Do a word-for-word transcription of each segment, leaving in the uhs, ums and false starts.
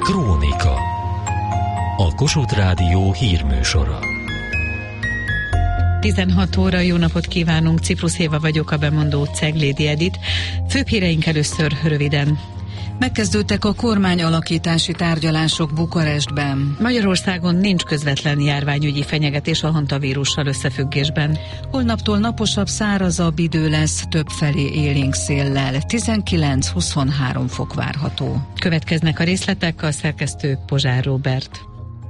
Krónika. A Kossuth Rádió hírműsora. tizenhat óra, jó napot kívánunk, Ciprus Éva vagyok, a bemondó Ceglédi Edit. Főbb híreink először röviden. Megkezdődtek a kormányalakítási tárgyalások Bukarestben. Magyarországon nincs közvetlen járványügyi fenyegetés a hantavírussal összefüggésben. Holnaptól naposabb, szárazabb idő lesz, többfelé élénk széllel. tizenkilenc-huszonhárom fok várható. Következnek a részletek, a szerkesztő Pozsár Róbert.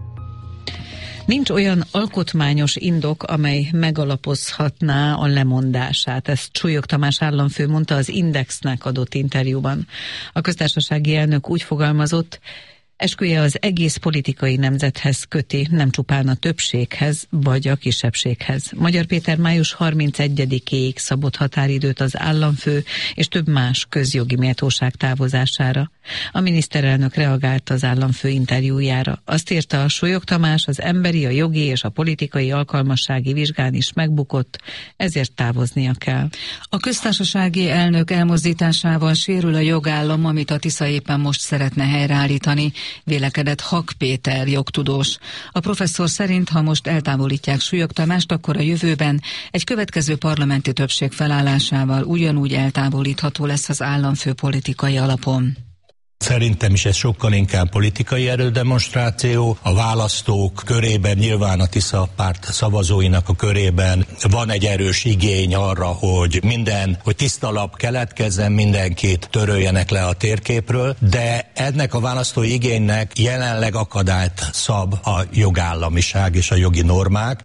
Nincs olyan alkotmányos indok, amely megalapozhatná a lemondását. Ezt Súlyog Tamás államfő mondta az Indexnek adott interjúban. A köztársasági elnök úgy fogalmazott, esküje az egész politikai nemzethez köti, nem csupán a többséghez vagy a kisebbséghez. Magyar Péter május harmincegyedikéig szabott határidőt az államfő és több más közjogi méltóság távozására. A miniszterelnök reagált az államfő interjújára. Azt írta, a Súlyog Tamás az emberi, a jogi és a politikai alkalmassági vizsgán is megbukott, ezért távoznia kell. A köztársasági elnök elmozdításával sérül a jogállam, amit a Tisza éppen most szeretne helyreállítani, vélekedett Hak Péter jogtudós. A professzor szerint, ha most eltávolítják Súlyog Tamást, akkor a jövőben egy következő parlamenti többség felállásával ugyanúgy eltávolítható lesz az államfő politikai alapon. Szerintem is ez sokkal inkább politikai erődemonstráció. A választók körében, nyilván a Tisza párt szavazóinak a körében van egy erős igény arra, hogy minden, hogy tiszta lap keletkezzen, mindenkit töröljenek le a térképről, de ennek a választói igénynek jelenleg akadályt szab a jogállamiság és a jogi normák.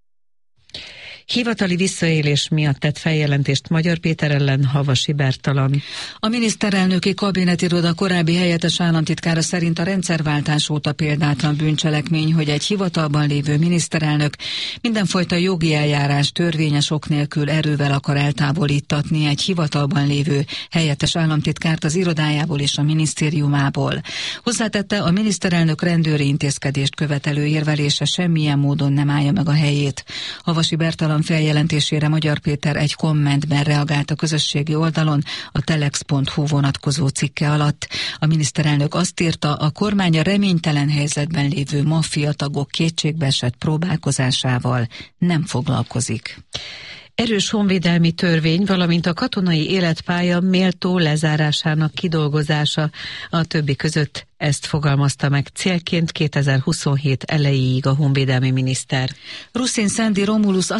Hivatali visszaélés miatt tett feljelentést Magyar Péter ellen Havasi Bertalan. A miniszterelnöki kabinetiroda korábbi helyettes államtitkára szerint a rendszerváltás óta példátlan bűncselekmény, hogy egy hivatalban lévő miniszterelnök mindenfajta jogi eljárás törvényes ok nélkül erővel akar eltávolítatni egy hivatalban lévő helyettes államtitkárt az irodájából és a minisztériumából. Hozzátette, a miniszterelnök rendőri intézkedést követelő érvelése semmilyen módon nem állja meg a helyét. Havasi Bertalan feljelentésére Magyar Péter egy kommentben reagált a közösségi oldalon a telex pont hu vonatkozó cikke alatt. A miniszterelnök azt írta, a kormány a reménytelen helyzetben lévő maffiatagok kétségbeesett próbálkozásával nem foglalkozik. Erős honvédelmi törvény, valamint a katonai életpálya méltó lezárásának kidolgozása a többi között, ezt fogalmazta meg célként kétezer-huszonhét elejéig a honvédelmi miniszter. Ruszin Szendi Romulus